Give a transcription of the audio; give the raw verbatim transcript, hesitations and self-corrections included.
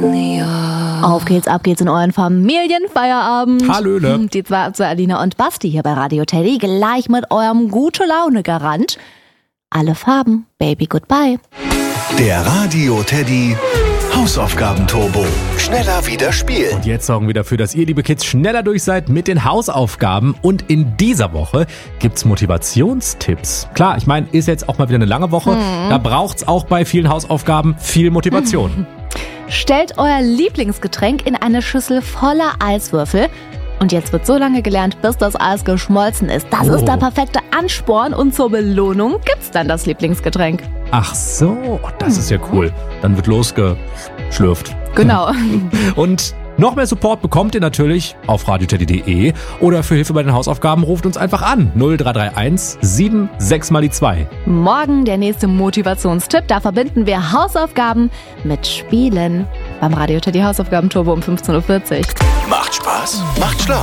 Auf geht's, ab geht's in euren Familienfeierabend. Hallöle. Die zwei zu Alina und Basti hier bei Radio Teddy, gleich mit eurem Gute-Laune-Garant. Alle Farben, Baby, goodbye. Der Radio Teddy Hausaufgaben-Turbo. Schneller wieder spielen. Und jetzt sorgen wir dafür, dass ihr, liebe Kids, schneller durch seid mit den Hausaufgaben. Und in dieser Woche gibt's Motivationstipps. Klar, ich meine, ist jetzt auch mal wieder eine lange Woche. Mhm. Da braucht's auch bei vielen Hausaufgaben viel Motivation. Mhm. Stellt euer Lieblingsgetränk in eine Schüssel voller Eiswürfel. Und jetzt wird so lange gelernt, bis das Eis geschmolzen ist. Das oh. ist der perfekte Ansporn. Und zur Belohnung gibt's dann das Lieblingsgetränk. Ach so, das ist ja cool. Dann wird losgeschlürft. Genau. Und noch mehr Support bekommt ihr natürlich auf radioteddy punkt de oder für Hilfe bei den Hausaufgaben ruft uns einfach an. null drei drei eins sieben sechs mal die zwei. Morgen der nächste Motivationstipp. Da verbinden wir Hausaufgaben mit Spielen. Beim Radio Teddy Hausaufgaben-Turbo um fünfzehn Uhr vierzig. Macht Spaß, macht schlau.